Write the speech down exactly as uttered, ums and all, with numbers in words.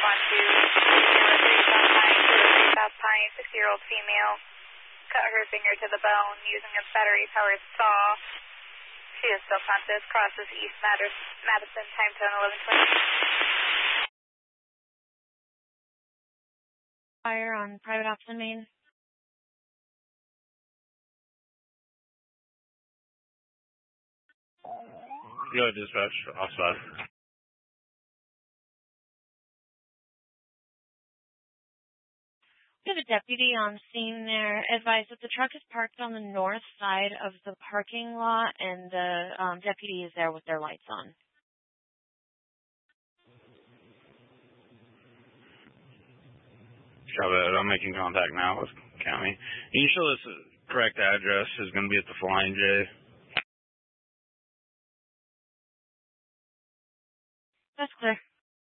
one two, zero three South Pine, zero three South Pine, six-year-old female, cut her finger to the bone using a battery-powered saw. She is still conscious, crosses East Madison, time zone eleven twenty. Fire on private option main. Go dispatch, offside. We have a deputy on scene there. Advise that the truck is parked on the north side of the parking lot, and the um, deputy is there with their lights on. Copy that. I'm making contact now with county. Can you show us the correct address? Is going to be at the Flying J. That's clear.